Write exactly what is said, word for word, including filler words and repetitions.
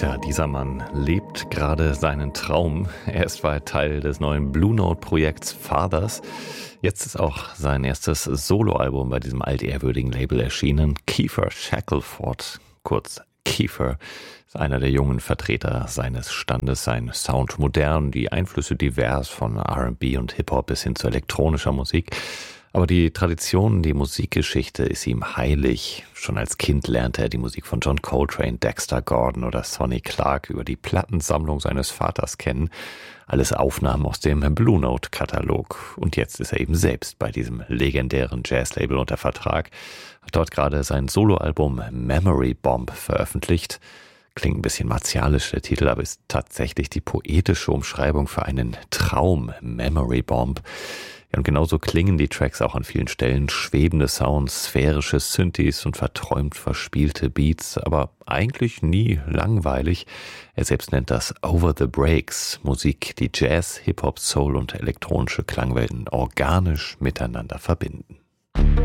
Ja, dieser Mann lebt gerade seinen Traum. Er ist bald Teil des neuen Blue Note-Projekts Fathers. Jetzt ist auch sein erstes Soloalbum bei diesem altehrwürdigen Label erschienen. Kiefer Shackelford, kurz Kiefer, ist einer der jungen Vertreter seines Standes. Sein Sound modern, die Einflüsse divers von R and B und Hip-Hop bis hin zu elektronischer Musik. Aber die Tradition, die Musikgeschichte ist ihm heilig. Schon als Kind lernte er die Musik von John Coltrane, Dexter Gordon oder Sonny Clark über die Plattensammlung seines Vaters kennen. Alles Aufnahmen aus dem Blue Note-Katalog. Und jetzt ist er eben selbst bei diesem legendären Jazzlabel unter Vertrag. Hat dort gerade sein Soloalbum Memory Bomb veröffentlicht. Klingt ein bisschen martialisch, der Titel, aber ist tatsächlich die poetische Umschreibung für einen Traum, Memory Bomb. Ja, und genauso klingen die Tracks auch an vielen Stellen. Schwebende Sounds, sphärische Synthes und verträumt verspielte Beats, aber eigentlich nie langweilig. Er selbst nennt das Over the Breaks, Musik, die Jazz, Hip-Hop, Soul und elektronische Klangwelten organisch miteinander verbinden.